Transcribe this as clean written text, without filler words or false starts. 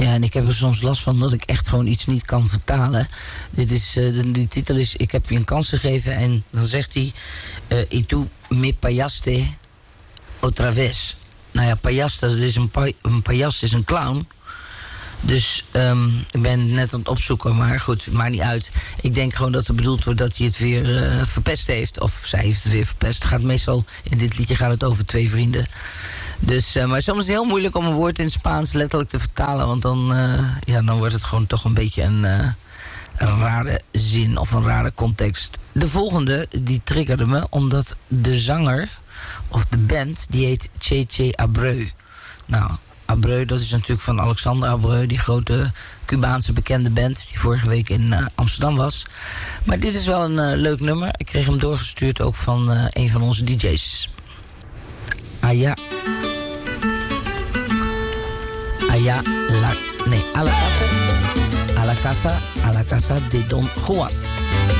Ja, en ik heb er soms last van dat ik echt gewoon iets niet kan vertalen. Die titel is, ik heb je een kans gegeven. En dan zegt hij, y tú me payaste otra vez. Nou ja, payaste, dat is een payas is een clown. Dus ik ben net aan het opzoeken, maar goed, het maakt niet uit. Ik denk gewoon dat er bedoeld wordt dat hij het weer verpest heeft. Of zij heeft het weer verpest. Het gaat meestal, in dit liedje gaat het over 2 vrienden. Dus, maar soms is het heel moeilijk om een woord in het Spaans letterlijk te vertalen. Want dan wordt het gewoon toch een beetje een rare zin of een rare context. De volgende, die triggerde me, omdat de zanger, of de band, die heet Che Abreu. Nou, Abreu, dat is natuurlijk van Alexander Abreu, die grote Cubaanse bekende band die vorige week in Amsterdam was. Maar dit is wel een leuk nummer. Ik kreeg hem doorgestuurd ook van een van onze DJ's. A la casa de Don Juan.